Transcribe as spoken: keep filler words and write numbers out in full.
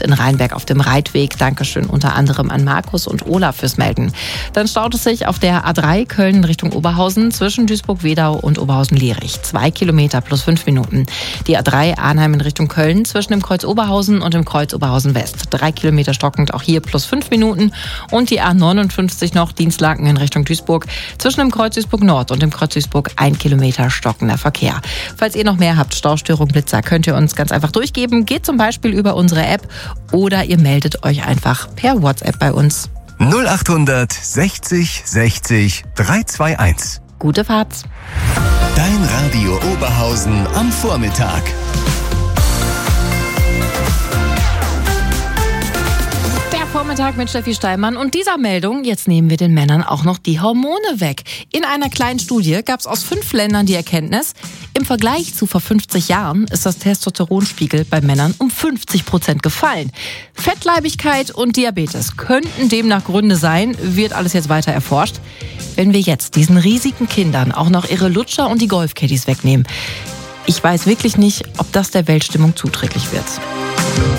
in Rheinberg auf dem Reitweg. Dankeschön unter anderem an Markus und Olaf fürs Melden. Dann staut es sich auf der A drei Köln Richtung Oberhausen zwischen Duisburg-Wedau und Oberhausen-Lierich. Zwei Kilometer plus fünf Minuten. Die A drei Arnheim in Richtung Köln zwischen dem Kreuz Oberhausen und dem Kreuz Oberhausen-West. Drei Kilometer stockend, auch hier plus fünf Minuten. Und die A neunundfünfzig noch Dienstlaken in Richtung Duisburg zwischen dem Kreuz Duisburg-Nord und dem Kreuz Duisburg ein Kilometer stockender Verkehr. Falls ihr noch mehr habt, Staustörung, Blitzer, könnt ihr uns ganz einfach durchgeben. Geht zum Beispiel über unsere App oder ihr meldet euch einfach per WhatsApp bei uns. null acht sechzig sechzig drei zwei eins. Gute Fahrt. Dein Radio Oberhausen am Vormittag. Vormittag mit Steffi Steinmann und dieser Meldung, jetzt nehmen wir den Männern auch noch die Hormone weg. In einer kleinen Studie gab es aus fünf Ländern die Erkenntnis, im Vergleich zu vor fünfzig Jahren ist das Testosteronspiegel bei Männern um fünfzig Prozent gefallen. Fettleibigkeit und Diabetes könnten demnach Gründe sein, wird alles jetzt weiter erforscht. Wenn wir jetzt diesen riesigen Kindern auch noch ihre Lutscher und die Golfcaddies wegnehmen, ich weiß wirklich nicht, ob das der Weltstimmung zuträglich wird.